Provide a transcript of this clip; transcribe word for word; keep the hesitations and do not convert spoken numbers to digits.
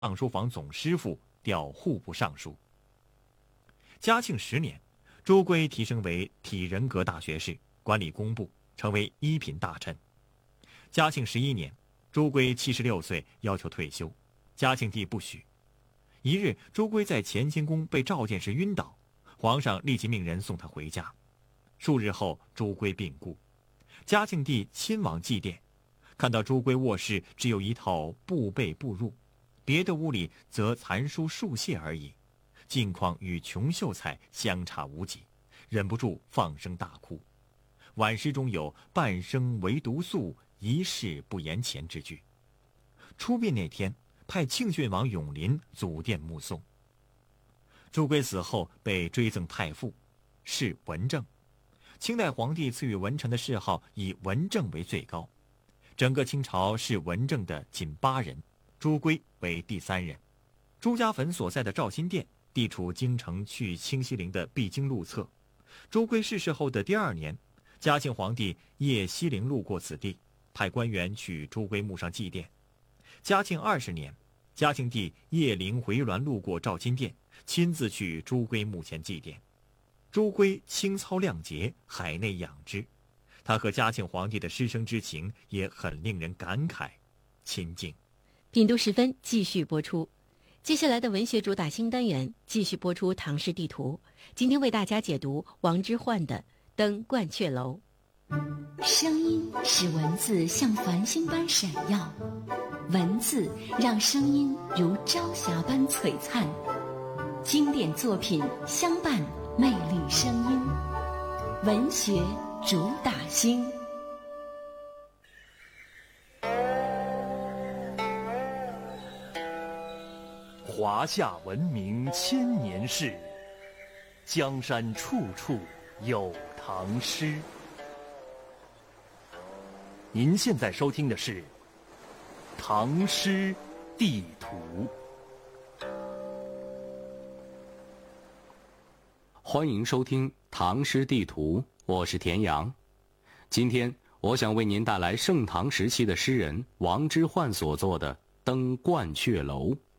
尚书房总师傅，调户部尚书。嘉庆十年，朱圭提升为体仁阁大学士，管理工部，成为一品大臣。嘉庆十一年，朱圭七十六岁，要求退休，嘉庆帝不许。一日，朱圭在乾清宫被召见时晕倒，皇上立即命人送他回家。数日后，朱圭病故，嘉庆帝亲往祭奠，看到朱圭卧室只有一套布被布褥，别的屋里则残书数谢而已，境况与穷秀才相差无几，忍不住放声大哭。挽诗中有“半生唯独宿，一世不言前”之句。出殡那天，派庆郡王永林祖奠目送。朱圭死后被追赠太傅，谥文正。清代皇帝赐予文臣的谥号以文正为最高，整个清朝谥文正的仅八人，朱圭为第三人。朱家坟所在的肇兴殿地处京城去清西陵的必经路侧。朱圭逝世后的第二年，嘉庆皇帝夜西陵路过此地，派官员去朱圭墓上祭奠。嘉庆二十年，嘉庆帝夜灵回銮路过肇兴殿，亲自去朱圭墓前祭奠。朱圭清操亮节，海内养之，他和嘉庆皇帝的师生之情也很令人感慨亲近。 品读十分继续播出。接下来的文学主打新单元继续播出唐诗地图，今天为大家解读王之涣的《登鹳雀楼》。 声音使文字像繁星般闪耀，文字让声音如朝霞般璀璨。经典作品相伴魅力声音，文学主打星。 华夏文明千年事，江山处处有唐诗。您现在收听的是《唐诗地图》。 欢迎收听《唐诗地图》，我是田阳。今天我想为您带来盛唐时期的诗人王之涣所作的《登鹳雀楼》。